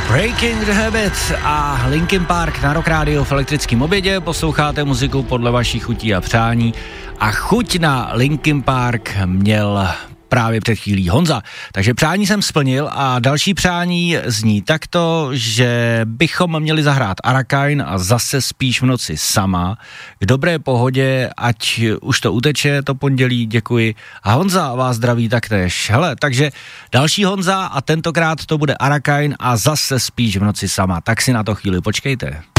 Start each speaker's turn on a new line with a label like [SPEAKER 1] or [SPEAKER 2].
[SPEAKER 1] Breaking the Habit a Linkin Park na Rock Radio v elektrickém obědě. Posloucháte muziku podle vašich chutí a přání. A chuť na Linkin Park měl právě před chvílí Honza. Takže přání jsem splnil a další přání zní takto, že bychom měli zahrát Arakain a Zase spíš v noci sama. K dobré pohodě, ať už to uteče, to pondělí, děkuji. A Honza vás zdraví taktéž. Hele, takže další Honza a tentokrát to bude Arakain a Zase spíš v noci sama. Tak si na to chvíli počkejte.